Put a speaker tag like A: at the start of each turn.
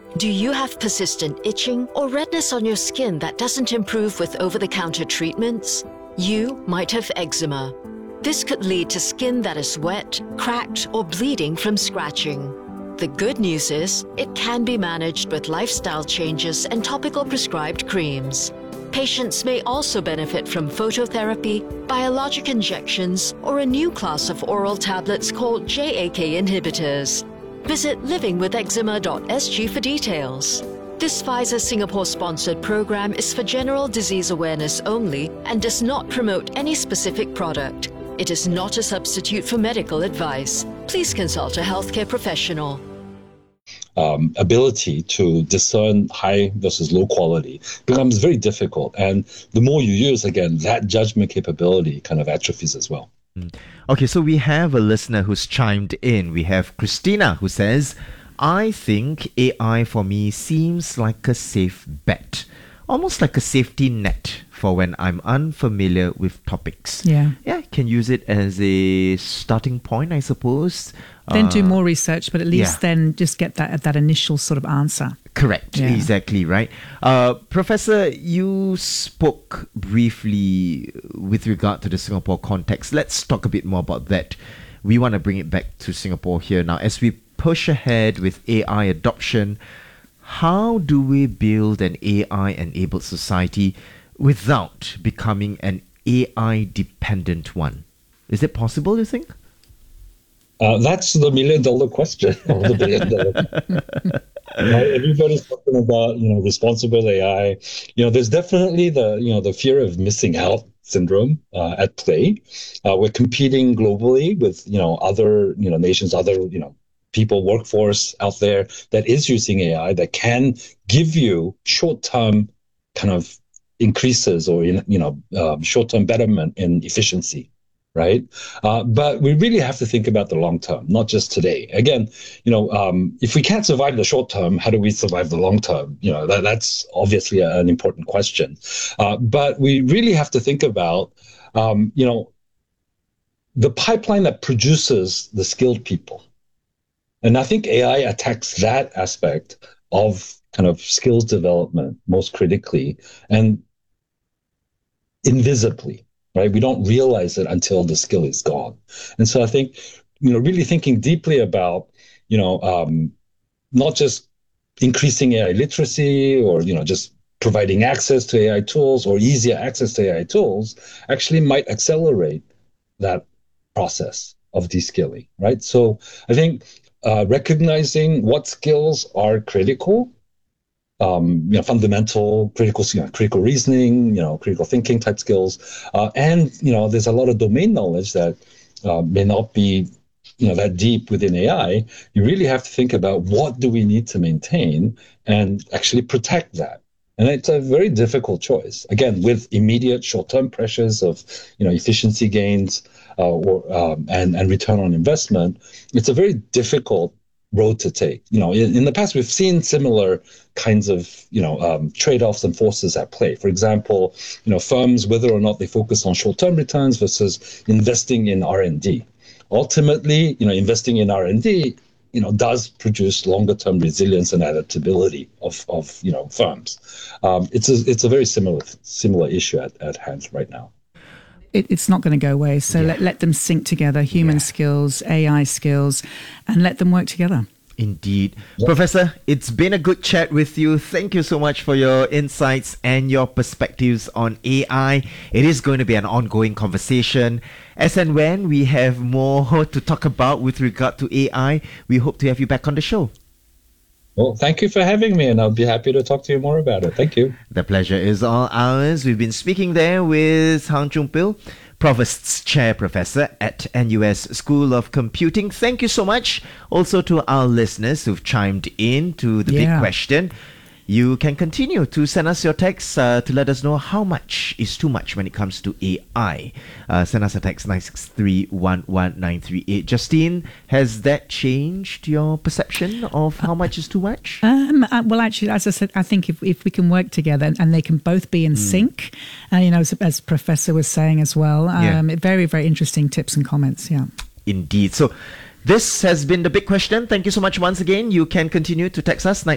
A: Do you have persistent itching or redness on your skin that doesn't improve with over-the-counter treatments? You might have eczema. This could lead to skin that is wet, cracked, or bleeding from scratching. The good news is, it can be managed with lifestyle changes and topical prescribed creams. Patients may also benefit from phototherapy, biologic injections, or a new class of oral tablets called JAK inhibitors. Visit livingwitheczema.sg for details. This Pfizer Singapore-sponsored program is for general disease awareness only and does not promote any specific product. It is not a substitute for medical advice. Please consult a healthcare professional.
B: Ability to discern high versus low quality becomes very difficult. And the more you use, again, that judgment capability kind of atrophies as well.
C: Okay, so we have a listener who's chimed in. We have Christina who says, I think AI for me seems like a safe bet, almost like a safety net for when I'm unfamiliar with topics.
D: Yeah,
C: can use it as a starting point, I suppose.
D: Then do more research, but at least then just get that initial sort of answer.
C: Correct, exactly, right. Professor, you spoke briefly with regard to the Singapore context. Let's talk a bit more about that. We want to bring it back to Singapore here now. As we push ahead with AI adoption, how do we build an AI-enabled society without becoming an AI-dependent one? Is it possible, you think?
B: That's the million-dollar question, or the billion-dollar. Everybody's talking about, responsible AI. There's definitely the fear of missing out syndrome at play. We're competing globally with, other, nations, other, people, workforce out there that is using AI that can give you short-term kind of increases or, short-term betterment in efficiency. Right. But we really have to think about the long term, not just today. Again, if we can't survive the short term, how do we survive the long term? That's obviously an important question. But we really have to think about, the pipeline that produces the skilled people. And I think AI attacks that aspect of kind of skills development most critically and invisibly. Right? We don't realize it until the skill is gone. And so I think, really thinking deeply about, not just increasing AI literacy or, just providing access to AI tools or easier access to AI tools actually might accelerate that process of de-skilling, right? So I think recognizing what skills are critical, fundamental critical reasoning, critical thinking type skills. And, there's a lot of domain knowledge that may not be, that deep within AI. You really have to think about what do we need to maintain and actually protect that. And it's a very difficult choice. Again, with immediate short-term pressures of, efficiency gains and return on investment, it's a very difficult road to take. In the past, we've seen similar kinds of, trade-offs and forces at play. For example, firms, whether or not they focus on short-term returns versus investing in R&D. Ultimately, investing in R&D, does produce longer-term resilience and adaptability of firms. It's a very similar issue at hand right now.
D: It's not going to go away. So let them sync together, human skills, AI skills, and let them work together.
C: Indeed. Professor, it's been a good chat with you. Thank you so much for your insights and your perspectives on AI. It is going to be an ongoing conversation. As and when we have more to talk about with regard to AI, we hope to have you back on the show.
B: Well, thank you for having me, and I'll be happy to talk to you more about it. Thank you.
C: The pleasure is all ours. We've been speaking there with Hang Choon Pil, Provost's Chair Professor at NUS School of Computing. Thank you so much also to our listeners who've chimed in to the big question. You can continue to send us your texts to let us know how much is too much when it comes to AI. Send us a text 963-11938. Justine, has that changed your perception of how much is too much?
D: Well, actually, as I said, I think if we can work together and they can both be in sync, as Professor was saying as well, very, very interesting tips and comments. Yeah,
C: indeed. So this has been the big question. Thank you so much once again. You can continue to text us